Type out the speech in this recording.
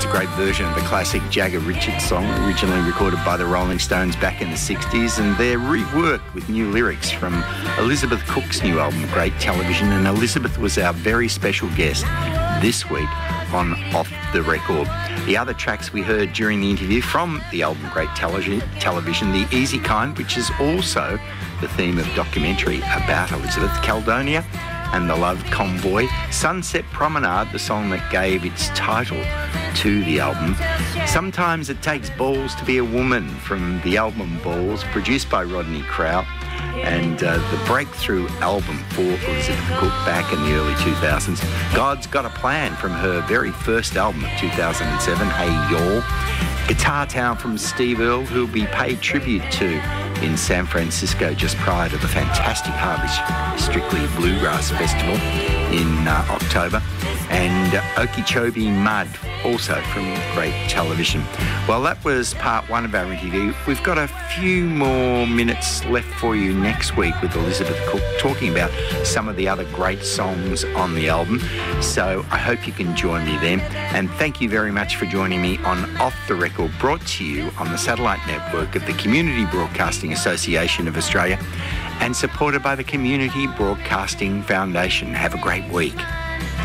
a great version of the classic Jagger Richards song, originally recorded by the Rolling Stones back in the 60s, and they're reworked with new lyrics from Elizabeth Cook's new album, Great Television, and Elizabeth was our very special guest this week on Off the Record. The other tracks we heard during the interview from the album Great Television, The Easy Kind, which is also the theme of documentary about Elizabeth, Caledonia and the Love Convoy, Sunset Promenade, the song that gave its title to the album, Sometimes It Takes Balls to Be a Woman from the album Balls, produced by Rodney Crowell, and the breakthrough album for Elizabeth Cook back in the early 2000s, God's Got a Plan from her very first album of 2007, Hey Y'all, Guitar Town from Steve Earle, who will be paid tribute to in San Francisco just prior to the fantastic Harvey Strictly Bluegrass Festival in October, and Okeechobee Mud, also from Great Television. Well, that was part one of our interview. We've got a few more minutes left for you next week with Elizabeth Cook, talking about some of the other great songs on the album. So I hope you can join me then. And thank you very much for joining me on Off the Record, brought to you on the satellite network of the Community Broadcasting Association of Australia and supported by the Community Broadcasting Foundation. Have a great week.